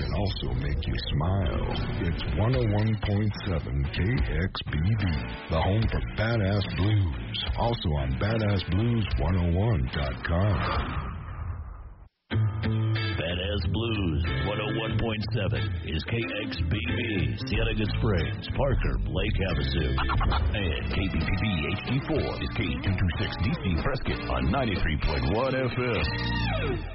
can also make you smile. It's 101.7 KXBB, the home for Badass Blues. Also on BadassBlues101.com. Badass Blues 101.7 is KXBB, Cienega Springs, Parker, Lake Havasu. And KBPB HD4 is K226DC Prescott on 93.1 FM.